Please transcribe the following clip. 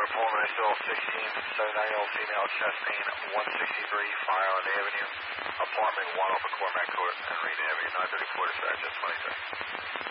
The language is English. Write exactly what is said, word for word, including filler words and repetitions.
Pullman Initial sixteen, seventy-nine-year-old female, chest pain, one sixty-three, Fire Island Avenue, apartment one off of Cormac Court, and Rita Avenue, nine thirty-four, dispatch, that's twenty-six.